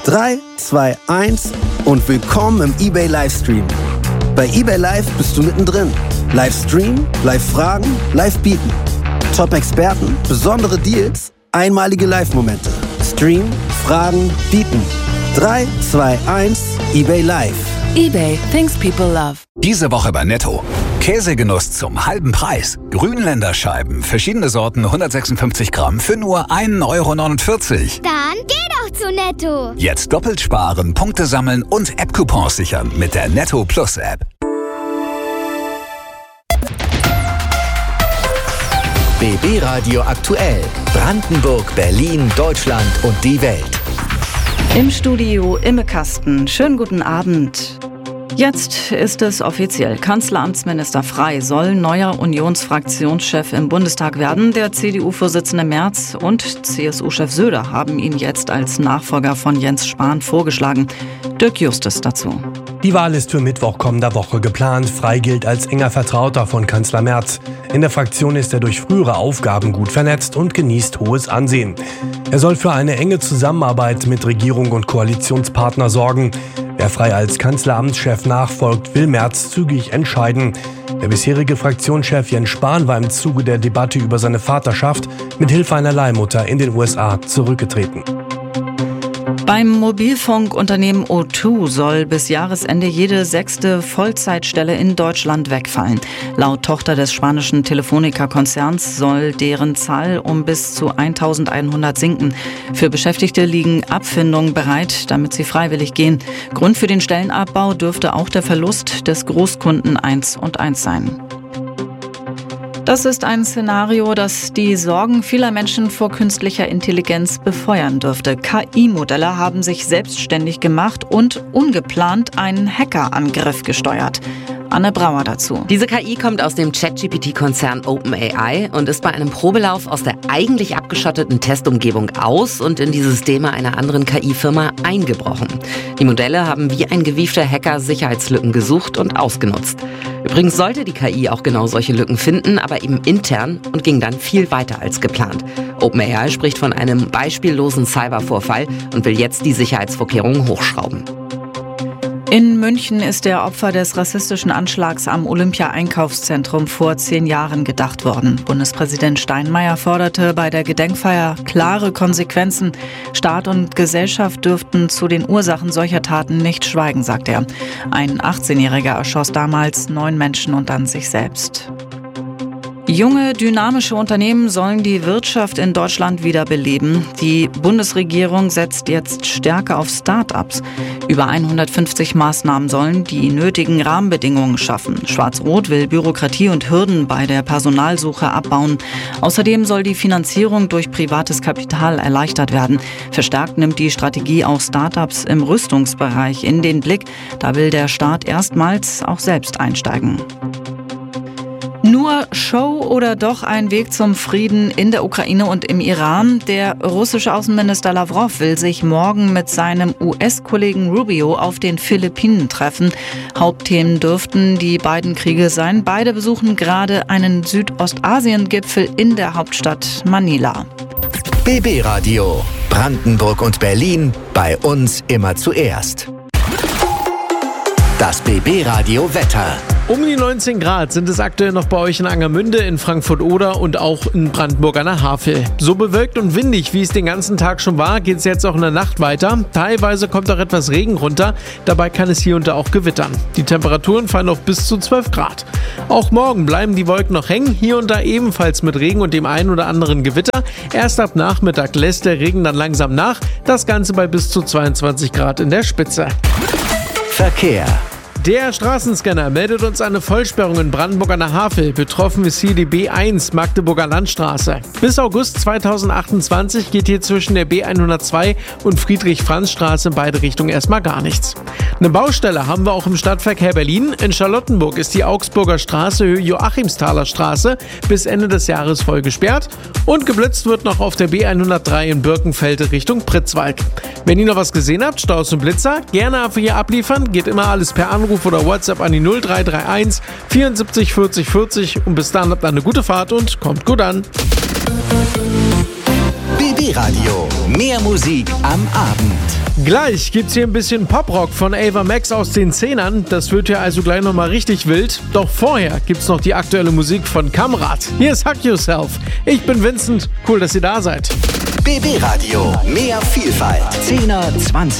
3, 2, 1 und willkommen im eBay Livestream. Bei eBay Live bist du mittendrin. Livestream, Live-Fragen, Live-Bieten. Top-Experten, besondere Deals, einmalige Live-Momente. Stream, Fragen, Bieten. 3, 2, 1, eBay Live. eBay, things people love. Diese Woche bei Netto. Käsegenuss zum halben Preis. Grünländerscheiben, verschiedene Sorten, 156 Gramm für nur 1,49 Euro. Dann geh doch zu Netto. Jetzt doppelt sparen, Punkte sammeln und App-Coupons sichern mit der Netto Plus App. BB Radio aktuell. Brandenburg, Berlin, Deutschland und die Welt. Im Studio Imme Kasten. Schönen guten Abend. Jetzt ist es offiziell. Kanzleramtsminister Frey soll neuer Unionsfraktionschef im Bundestag werden. Der CDU-Vorsitzende Merz und CSU-Chef Söder haben ihn jetzt als Nachfolger von Jens Spahn vorgeschlagen. Dirk Justus dazu. Die Wahl ist für Mittwoch kommender Woche geplant. Frey gilt als enger Vertrauter von Kanzler Merz. In der Fraktion ist er durch frühere Aufgaben gut vernetzt und genießt hohes Ansehen. Er soll für eine enge Zusammenarbeit mit Regierung und Koalitionspartner sorgen. Wer Frey als Kanzleramtschef nachfolgt, will Merz zügig entscheiden. Der bisherige Fraktionschef Jens Spahn war im Zuge der Debatte über seine Vaterschaft mit Hilfe einer Leihmutter in den USA zurückgetreten. Beim Mobilfunkunternehmen O2 soll bis Jahresende jede 6. Vollzeitstelle in Deutschland wegfallen. Laut Tochter des spanischen Telefonica-Konzerns soll deren Zahl um bis zu 1100 sinken. Für Beschäftigte liegen Abfindungen bereit, damit sie freiwillig gehen. Grund für den Stellenabbau dürfte auch der Verlust des Großkunden 1&1 sein. Das ist ein Szenario, das die Sorgen vieler Menschen vor künstlicher Intelligenz befeuern dürfte. KI-Modelle haben sich selbstständig gemacht und ungeplant einen Hackerangriff gesteuert. Anne Brauer dazu. Diese KI kommt aus dem ChatGPT-Konzern OpenAI und ist bei einem Probelauf aus der eigentlich abgeschotteten Testumgebung aus und in die Systeme einer anderen KI-Firma eingebrochen. Die Modelle haben wie ein gewiefter Hacker Sicherheitslücken gesucht und ausgenutzt. Übrigens sollte die KI auch genau solche Lücken finden, aber eben intern und ging dann viel weiter als geplant. OpenAI spricht von einem beispiellosen Cybervorfall und will jetzt die Sicherheitsvorkehrungen hochschrauben. In München ist der Opfer des rassistischen Anschlags am Olympia-Einkaufszentrum vor 10 Jahren gedacht worden. Bundespräsident Steinmeier forderte bei der Gedenkfeier klare Konsequenzen. Staat und Gesellschaft dürften zu den Ursachen solcher Taten nicht schweigen, sagt er. Ein 18-Jähriger erschoss damals 9 Menschen und dann sich selbst. Junge, dynamische Unternehmen sollen die Wirtschaft in Deutschland wiederbeleben. Die Bundesregierung setzt jetzt stärker auf Start-ups. Über 150 Maßnahmen sollen die nötigen Rahmenbedingungen schaffen. Schwarz-Rot will Bürokratie und Hürden bei der Personalsuche abbauen. Außerdem soll die Finanzierung durch privates Kapital erleichtert werden. Verstärkt nimmt die Strategie auch Start-ups im Rüstungsbereich in den Blick. Da will der Staat erstmals auch selbst einsteigen. Nur Show oder doch ein Weg zum Frieden in der Ukraine und im Iran? Der russische Außenminister Lavrov will sich morgen mit seinem US-Kollegen Rubio auf den Philippinen treffen. Hauptthemen dürften die beiden Kriege sein. Beide besuchen gerade einen Südostasien-Gipfel in der Hauptstadt Manila. BB Radio. Brandenburg und Berlin. Bei uns immer zuerst. Das BB Radio Wetter. Um die 19 Grad sind es aktuell noch bei euch in Angermünde, in Frankfurt-Oder und auch in Brandenburg an der Havel. So bewölkt und windig, wie es den ganzen Tag schon war, geht es jetzt auch in der Nacht weiter. Teilweise kommt auch etwas Regen runter, dabei kann es hier und da auch gewittern. Die Temperaturen fallen auf bis zu 12 Grad. Auch morgen bleiben die Wolken noch hängen, hier und da ebenfalls mit Regen und dem einen oder anderen Gewitter. Erst ab Nachmittag lässt der Regen dann langsam nach, das Ganze bei bis zu 22 Grad in der Spitze. Verkehr. Der Straßenscanner meldet uns eine Vollsperrung in Brandenburg an der Havel. Betroffen ist hier die B1 Magdeburger Landstraße. Bis August 2028 geht hier zwischen der B102 und Friedrich-Franz-Straße in beide Richtungen erstmal gar nichts. Eine Baustelle haben wir auch im Stadtverkehr Berlin. In Charlottenburg ist die Augsburger Straße Höhe Joachimsthaler Straße bis Ende des Jahres voll gesperrt. Und geblitzt wird noch auf der B103 in Birkenfelde Richtung Pritzwalk. Wenn ihr noch was gesehen habt, Staus und Blitzer, gerne einfach hier abliefern. Geht immer alles per Anruf oder WhatsApp an die 0331 74 40 40 und bis dann habt eine gute Fahrt und kommt gut an. BB Radio. Mehr Musik am Abend. Gleich gibt's hier ein bisschen Poprock von Ava Max aus den 10ern. Das wird ja also gleich nochmal richtig wild. Doch vorher gibt's noch die aktuelle Musik von Kamrat. Hier ist Hug Yourself. Ich bin Vincent. Cool, dass ihr da seid. BB Radio. Mehr Vielfalt. 10er, 20